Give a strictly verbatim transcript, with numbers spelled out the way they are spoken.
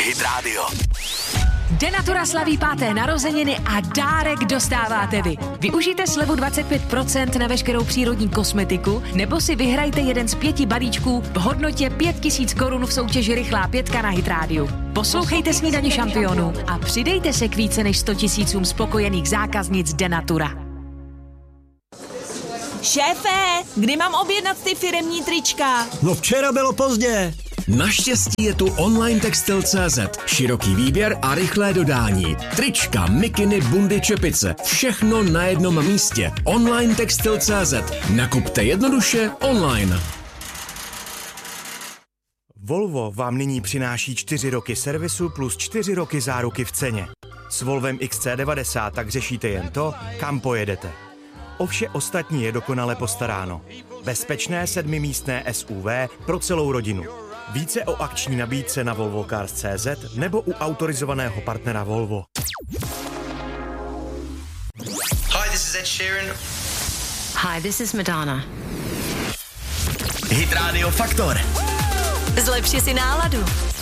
Hit Radio. Denatura slaví páté narozeniny a dárek dostáváte vy. Využijte slevu dvacet pět procent na veškerou přírodní kosmetiku nebo si vyhrajte jeden z pěti balíčků v hodnotě pět tisíc korun v soutěži Rychlá pětka na Hit Radio. Poslouchejte Snídaně šampionů a přidejte se k více než sto tisícům spokojených zákaznic Denatura. Šéfe, kdy mám objednat ty firemní trička? No včera bylo pozdě. Naštěstí je tu online textil tečka cé zet. Široký výběr a rychlé dodání. Trička, mikiny, bundy, čepice. Všechno na jednom místě. online textil tečka cé zet. Nakupte jednoduše online. Volvo vám nyní přináší čtyři roky servisu plus čtyři roky záruky v ceně. S Volvem X C devadesát tak řešíte jen to, kam pojedete. O vše ostatní je dokonale postaráno. Bezpečné sedmimístné S U V pro celou rodinu. Více o akční nabídce na volvo cars tečka cé zet nebo u autorizovaného partnera Volvo. Hi, this is Ed Sheeran. Hi, this is Madonna. Hit Radio Faktor. Zlepši si náladu.